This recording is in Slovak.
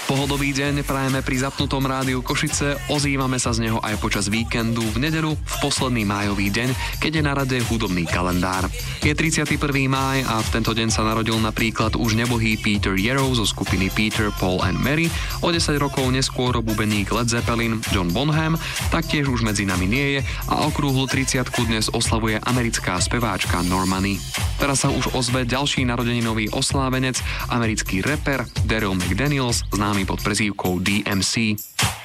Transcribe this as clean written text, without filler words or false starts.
Pohodový deň prajeme pri zapnutom rádiu Košice, ozývame sa z neho aj počas víkendu v nedeľu v posledný májový deň, keď je na rade hudobný kalendár. Je 31. máj a v tento deň sa narodil napríklad už nebohý Peter Yarrow zo skupiny Peter, Paul and Mary, o 10 rokov neskôr bubeník Led Zeppelin John Bonham, taktiež už medzi nami nie je a okrúhlu 30-ku dnes oslavuje americká speváčka Normani. Teraz sa už ozve ďalší narodeninový oslávenec, americký reper Daryl McDaniels, známy pod prezývkou DMC.